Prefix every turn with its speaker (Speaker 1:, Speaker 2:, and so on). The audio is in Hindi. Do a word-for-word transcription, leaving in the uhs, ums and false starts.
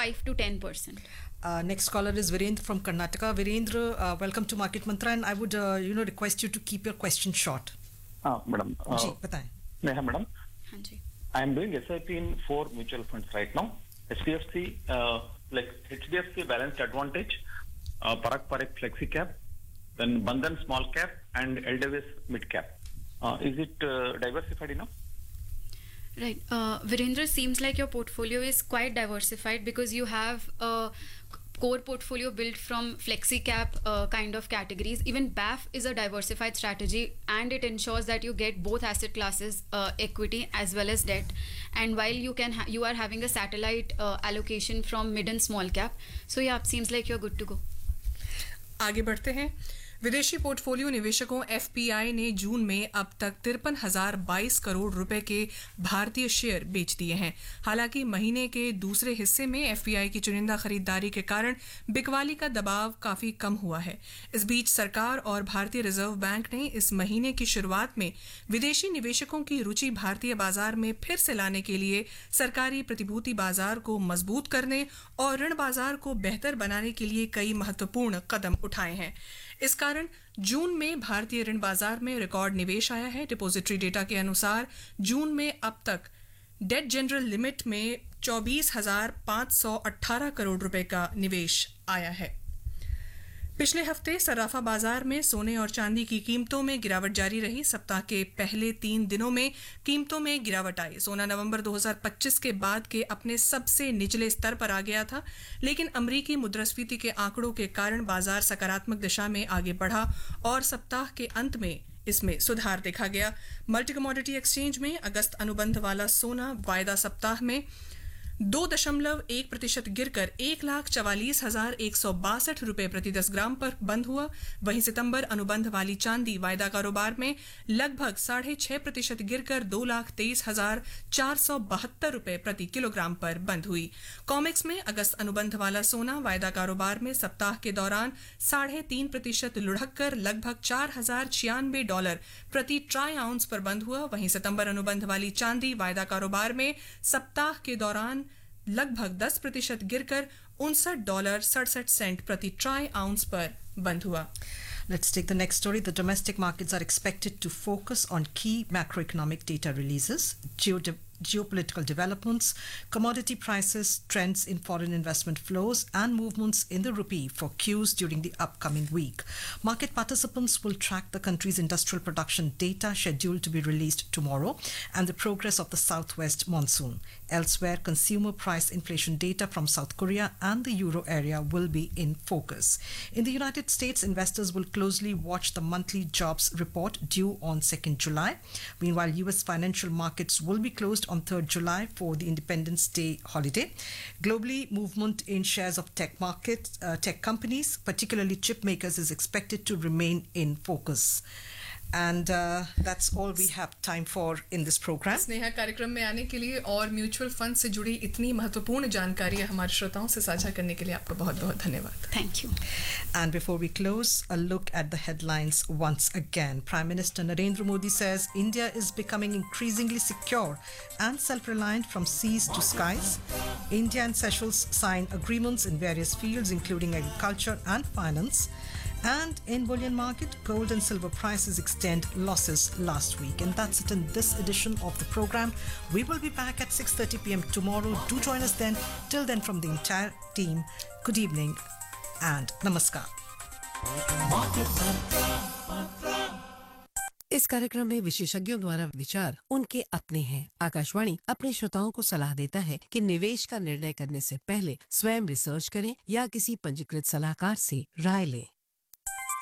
Speaker 1: five to ten percent.
Speaker 2: Uh, next caller is Virendra from Karnataka. Virendra, uh, welcome to Market Mantra, and I would, uh, you know, request you to keep your question short.
Speaker 3: हाँ मैडम
Speaker 2: जी बताएं.
Speaker 3: नेहा मैडम,
Speaker 1: हाँ जी.
Speaker 3: I am doing S I P in four mutual funds right now. H D F C, uh, like H D F C Balanced Advantage, uh, Parak Parak Flexi Cap, then Bandhan Small Cap, and L Davis Mid Cap. Uh, is it uh, diversified enough?
Speaker 1: Right. Uh, Virendra, seems like your portfolio is quite diversified because you have a core portfolio built from flexi cap uh, kind of categories. Even B A F is a diversified strategy, and it ensures that you get both asset classes, uh, equity as well as debt. And while you can ha- you are having a satellite uh, allocation from mid and small cap. So yeah, seems like you're good to go.
Speaker 4: आगे बढ़ते हैं. विदेशी पोर्टफोलियो निवेशकों एफपीआई ने जून में अब तक तिरपन हजार बाईस करोड़ रुपए के भारतीय शेयर बेच दिए हैं. हालांकि महीने के दूसरे हिस्से में एफपीआई की चुनिंदा खरीदारी के कारण बिकवाली का दबाव काफी कम हुआ है. इस बीच सरकार और भारतीय रिजर्व बैंक ने इस महीने की शुरुआत में विदेशी निवेशकों की रुचि भारतीय बाजार में फिर से लाने के लिए सरकारी प्रतिभूति बाजार को मजबूत करने और ऋण बाजार को बेहतर बनाने के लिए कई महत्वपूर्ण कदम उठाए हैं. इस कारण जून में भारतीय ऋण बाजार में रिकॉर्ड निवेश आया है. डिपॉजिटरी डेटा के अनुसार जून में अब तक डेट जनरल लिमिट में चौबीस हजार पाँच सौ अठारह करोड़ रुपए का निवेश आया है. पिछले हफ्ते सराफा बाजार में सोने और चांदी की कीमतों में गिरावट जारी रही. सप्ताह के पहले तीन दिनों में कीमतों में गिरावट आई. सोना नवंबर दो हज़ार पच्चीस के बाद के अपने सबसे निचले स्तर पर आ गया था, लेकिन अमरीकी मुद्रास्फीति के आंकड़ों के कारण बाजार सकारात्मक दिशा में आगे बढ़ा और सप्ताह के अंत में इसमें सुधार देखा गया. मल्टी कमोडिटी एक्सचेंज में अगस्त अनुबंध वाला सोना वायदा सप्ताह में दो दशमलव एक प्रतिशत गिरकर एक लाख चवालीस हजार एक सौ बासठ रुपए प्रति दस ग्राम पर बंद हुआ. वहीं सितंबर अनुबंध वाली चांदी वायदा कारोबार में लगभग साढ़े छह प्रतिशत गिरकर दो लाख तेईस हजार चार सौ बहत्तर रुपए प्रति किलोग्राम पर बंद हुई. कॉमेक्स में अगस्त अनुबंध वाला सोना वायदा कारोबार में सप्ताह के दौरान साढ़े तीन प्रतिशत लुढ़क कर लगभग चार हजार छियानवे डॉलर प्रति ट्राई आउंस पर बंद हुआ. वहीं सितंबर अनुबंध वाली चांदी वायदा कारोबार में सप्ताह के दौरान लगभग दस प्रतिशत गिरकर उनसठ डॉलर सड़सठ सेंट प्रति ट्राई आउंस पर बंद हुआ.
Speaker 2: Let's take the next story. The domestic markets are expected to focus on key macroeconomic data releases, geo- geopolitical developments, commodity prices, trends in foreign investment flows, and movements in the rupee for cues during the upcoming week. Market participants will track the country's industrial production data scheduled to be released tomorrow and the progress of the southwest monsoon. Elsewhere, consumer price inflation data from South Korea and the euro area will be in focus. In the United States, investors will closely watch the monthly jobs report due on second July. Meanwhile, U S financial markets will be closed on third July for the Independence Day holiday. Globally, movement in shares of tech markets, uh, tech companies, particularly chip makers, is expected to remain in focus. And uh, that's all we have time for in this program.
Speaker 4: Sneha, कार्यक्रम में आने के लिए और म्यूचुअल फंड से जुड़ी इतनी महत्वपूर्ण जानकारी हमारे श्रोताओं से साझा करने के लिए आपका बहुत बहुत धन्यवाद.
Speaker 1: Thank you.
Speaker 2: And before we close, a look at the headlines once again. Prime Minister Narendra Modi says India is becoming increasingly secure and self-reliant from seas to skies. India and Seychelles sign agreements in various fields, including agriculture and finance. And in bullion market, gold and silver prices extend losses last week. And that's it in this edition of the program. We will be back at six thirty p.m. tomorrow. Do join us then. Till then, from the entire team, good evening and namaskar.
Speaker 5: इस कार्यक्रम में विशेषज्ञों द्वारा विचार उनके अपने हैं. आकाशवाणी अपने श्रोताओं को सलाह देता है कि निवेश का निर्णय करने से पहले स्वयं रिसर्च करें या किसी पंजीकृत सलाहकार से राय लें.